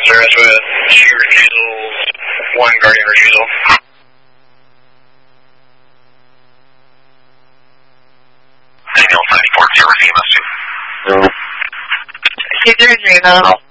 service with shoe refusals, 1 guardian refusal. Daniel 94, 0 EMS 2. 200,